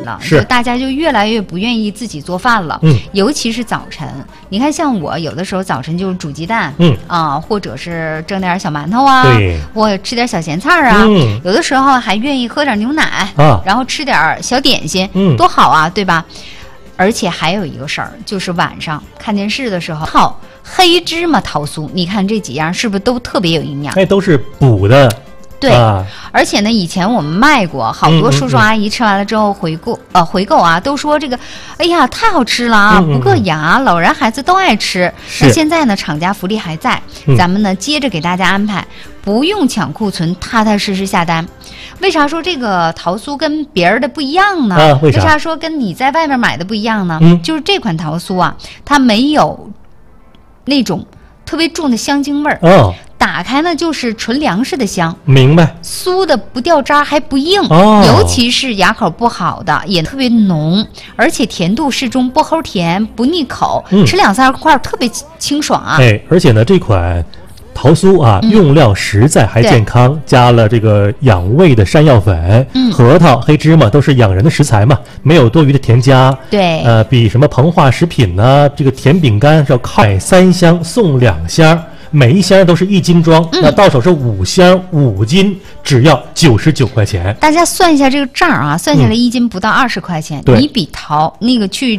了， 是就大家就越来越不愿意自己做饭了。尤其是早晨，你看像我有的时候早晨就是煮鸡蛋，或者是蒸点小馒头啊， 对， 或吃点小咸菜啊，有的时候还愿意喝点牛奶啊， 然后吃点小点心，多好啊，对吧？而且还有一个事儿，就是晚上看电视的时候，黑芝麻桃酥，你看这几样是不是都特别有营养？ 哎，都是补的。 对，而且呢，以前我们卖过，好多叔叔阿姨吃完了之后回购啊，都说这个，哎呀，太好吃了啊，不硌牙，老人孩子都爱吃。那现在呢，厂家福利还在，咱们呢接着给大家安排，不用抢库存，踏踏实实下单。为啥说这个桃酥跟别人的不一样呢？为啥说跟你在外面买的不一样呢？就是这款桃酥啊，它没有那种特别重的香精味儿。打开呢就是纯粮食的香， 明白？ 酥的不掉渣还不硬，尤其是牙口不好的也特别浓，而且甜度适中，不齁甜不腻口，吃2-3块特别清爽啊！ 哎，而且呢这款桃酥啊，用料实在还健康，加了这个养胃的山药粉、核桃、黑芝麻，都是养人的食材嘛，没有多余的添加。 对， 比什么膨化食品呢，这个甜饼干是要靠买3箱送2箱。每一箱都是1斤装，那到手是5箱5斤，只要99块钱。 大家算一下这个账啊，算下来1斤不到20块钱，你比那个去